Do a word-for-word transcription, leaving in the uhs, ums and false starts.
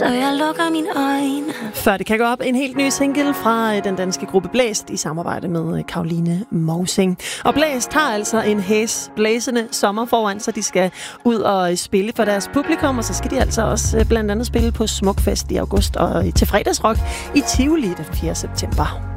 og jeg lukker mine øjne. Før det kan gå op, en helt ny single fra den danske gruppe Blæst i samarbejde med Caroline Mousing. Og Blæst har altså en hæs blæsende sommer foran, så de skal ud og spille for deres publikum, og så skal de altså også blandt andet spille på Smukfest i august og til fredagsrock i Tivoli den fjerde september.